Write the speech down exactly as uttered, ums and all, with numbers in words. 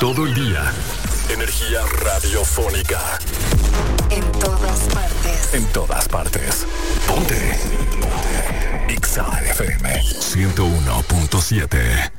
todo el día. Energía radiofónica. En todas partes. En todas partes. Ponte. Ponte. X A F M ciento uno punto siete.